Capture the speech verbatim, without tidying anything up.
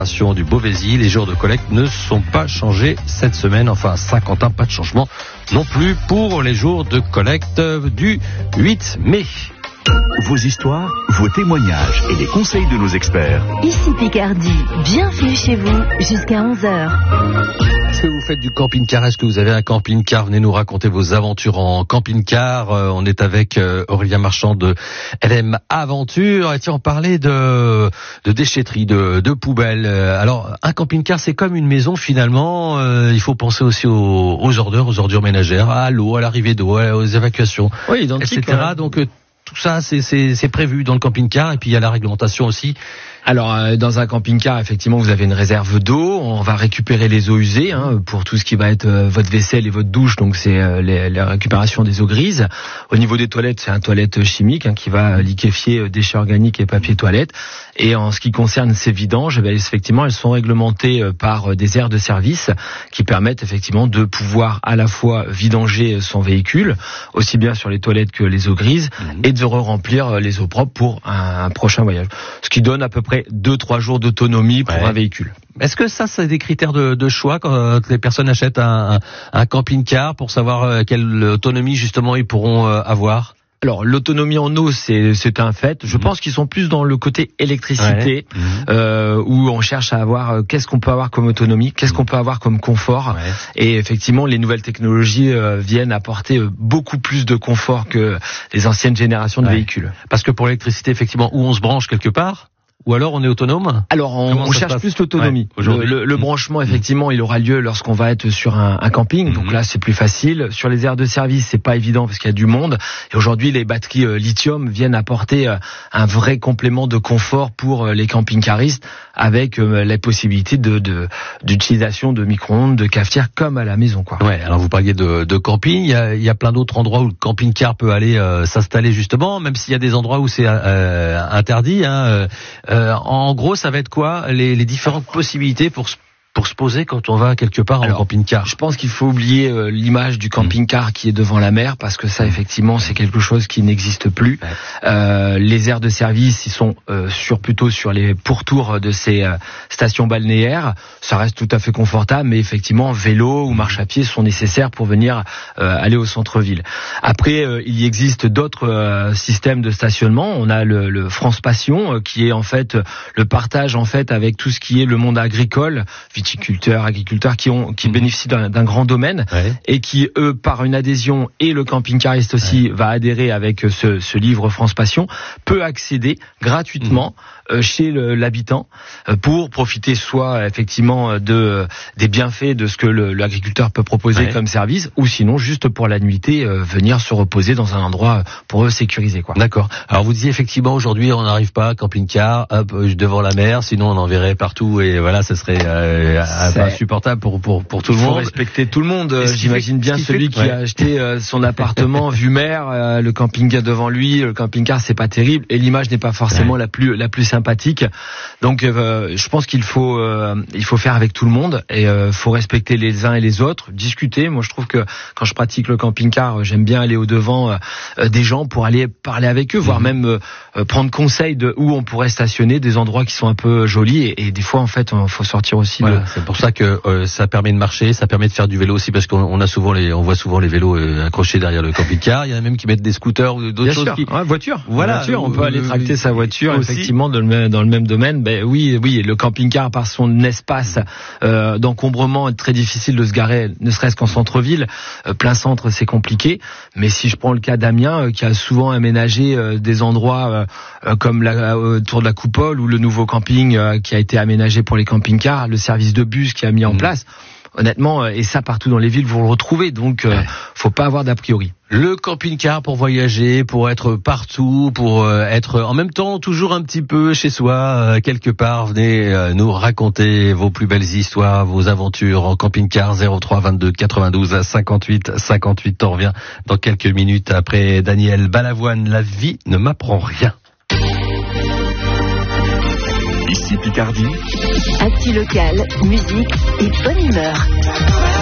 du Beauvaisis. Les jours de collecte ne sont pas changés cette semaine. Enfin, à Saint-Quentin, pas de changement non plus pour les jours de collecte du huit mai. Vos histoires, vos témoignages et les conseils de nos experts. Ici Picardie, bienvenue chez vous jusqu'à onze heures. Est-ce que vous faites du camping-car? Est-ce que vous avez un camping-car? Venez nous raconter vos aventures en camping-car. Euh, on est avec euh, Aurélien Marchand de L M Aventure. Et tiens, on parlait de, de déchetterie, de, de poubelles. Alors, un camping-car, c'est comme une maison finalement. Euh, il faut penser aussi aux, aux ordures, aux ordures ménagères, à l'eau, à l'arrivée d'eau, aux évacuations, oui, et cetera. Ouais. Donc, euh, tout ça, c'est, c'est, c'est prévu dans le camping-car. Et puis, il y a la réglementation aussi. Alors, euh, dans un camping-car, effectivement, vous avez une réserve d'eau. On va récupérer les eaux usées hein, pour tout ce qui va être euh, votre vaisselle et votre douche. Donc, c'est euh, les, la récupération des eaux grises. Au niveau des toilettes, c'est un toilette chimique hein, qui va euh, liquéfier euh, déchets organiques et papier toilette. Et en ce qui concerne ces vidanges, eh bien, effectivement, elles sont réglementées euh, par euh, des aires de service qui permettent effectivement de pouvoir à la fois vidanger son véhicule, aussi bien sur les toilettes que les eaux grises, mmh. et de re-remplir euh, les eaux propres pour un, un prochain voyage. Ce qui donne à peu près deux trois jours d'autonomie pour ouais. un véhicule. Est-ce que ça, c'est des critères de, de choix quand les personnes achètent un, un, un camping-car pour savoir quelle autonomie justement ils pourront avoir? Alors l'autonomie en eau c'est c'est un fait. Je mmh. pense qu'ils sont plus dans le côté électricité ouais. mmh. euh, où on cherche à avoir euh, qu'est-ce qu'on peut avoir comme autonomie, qu'est-ce mmh. qu'on peut avoir comme confort. Ouais. Et effectivement les nouvelles technologies euh, viennent apporter euh, beaucoup plus de confort que les anciennes générations de ouais. véhicules. Parce que pour l'électricité effectivement où on se branche quelque part. Ou alors on est autonome? Alors on, on cherche plus l'autonomie. Ouais, le, le, le mmh. branchement effectivement mmh. il aura lieu lorsqu'on va être sur un, un camping. Mmh. Donc là c'est plus facile. Sur les aires de service c'est pas évident parce qu'il y a du monde. Et aujourd'hui les batteries euh, lithium viennent apporter euh, un vrai complément de confort pour euh, les camping-caristes avec euh, la possibilité de, de d'utilisation de micro-ondes, de cafetières comme à la maison quoi. Ouais. Alors vous parliez de, de camping. Il y a, il y a plein d'autres endroits où le camping-car peut aller euh, s'installer justement, même s'il y a des endroits où c'est euh, interdit. Hein, euh, Euh, en gros, ça va être quoi les, les différentes possibilités pour se pour se poser quand on va quelque part en camping-car? Je pense qu'il faut oublier euh, l'image du camping-car mmh. qui est devant la mer parce que ça, effectivement, c'est quelque chose qui n'existe plus. Ouais. Euh, les aires de service, ils sont euh, sur plutôt sur les pourtours de ces euh, stations balnéaires. Ça reste tout à fait confortable, mais effectivement, vélo ou marche à pied sont nécessaires pour venir euh, aller au centre-ville. Après, euh, il y existe d'autres euh, systèmes de stationnement. On a le, le France Passion, euh, qui est en fait le partage en fait avec tout ce qui est le monde agricole. Viticulteurs, agriculteurs qui ont qui mmh. bénéficient d'un, d'un grand domaine ouais. et qui eux par une adhésion et le camping-cariste aussi ouais. va adhérer avec ce, ce livre France Passion peut accéder gratuitement mmh. euh, chez le, l'habitant euh, pour profiter soit effectivement de des bienfaits de ce que le, l'agriculteur peut proposer ouais. comme service ou sinon juste pour la nuitée euh, venir se reposer dans un endroit pour eux sécurisé quoi. D'accord. Alors vous disiez effectivement aujourd'hui on n'arrive pas camping-car hop devant la mer sinon on en verrait partout et voilà ça serait euh, C'est insupportable pour pour pour tout le monde. Il faut respecter tout le monde. J'imagine bien celui qui ouais. a acheté euh, son appartement vue mer, euh, le camping-car devant lui, le camping-car c'est pas terrible et l'image n'est pas forcément ouais. la plus la plus sympathique. Donc euh, je pense qu'il faut euh, il faut faire avec tout le monde et euh, faut respecter les uns et les autres, discuter. Moi je trouve que quand je pratique le camping-car, j'aime bien aller au devant euh, des gens pour aller parler avec eux, mmh. voire même euh, prendre conseil de où on pourrait stationner, des endroits qui sont un peu jolis et, et des fois en fait il faut sortir aussi voilà. de C'est pour ça que euh, ça permet de marcher, ça permet de faire du vélo aussi parce qu'on on a souvent les, on voit souvent les vélos euh, accrochés derrière le camping-car. Il y en a même qui mettent des scooters ou d'autres Bien choses. Sûr. Qui... Ouais, voiture. Voilà, voiture. On peut euh, aller tracter euh, sa voiture aussi. Effectivement dans le même, dans le même domaine. Ben oui, oui, le camping-car par son espace euh, d'encombrement est très difficile de se garer, ne serait-ce qu'en centre-ville. Euh, plein centre, c'est compliqué. Mais si je prends le cas d'Amiens, euh, qui a souvent aménagé euh, des endroits euh, comme la, autour de la Coupole ou le nouveau camping euh, qui a été aménagé pour les camping-cars, le service de bus qui a mis en place. Honnêtement, et ça partout dans les villes, vous le retrouvez, donc euh, faut pas avoir d'a priori. Le camping-car pour voyager, pour être partout, pour euh, être en même temps toujours un petit peu chez soi, euh, quelque part. Venez euh, nous raconter vos plus belles histoires, vos aventures en camping-car. Zéro trois vingt-deux quatre-vingt-douze cinquante-huit cinquante-huit. On revient dans quelques minutes après Daniel Balavoine. La vie ne m'apprend rien. Ici Picardie. Actu local, musique et bonne humeur.